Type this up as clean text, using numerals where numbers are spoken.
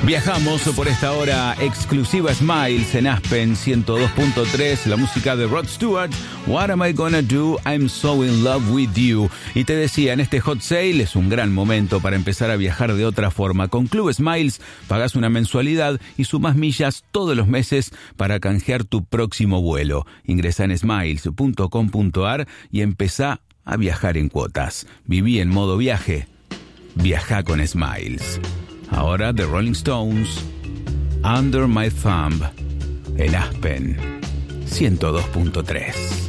Viajamos por esta hora exclusiva Smiles en Aspen 102.3, la música de Rod Stewart, What Am I Gonna Do? I'm So In Love With You. Y te decía, en este hot sale es un gran momento para empezar a viajar de otra forma. Con Club Smiles pagás una mensualidad y sumás millas todos los meses para canjear tu próximo vuelo. Ingresá en smiles.com.ar y empezá a viajar en cuotas. Viví en modo viaje. Viajá con Smiles. Ahora The Rolling Stones, Under My Thumb, en Aspen 102.3.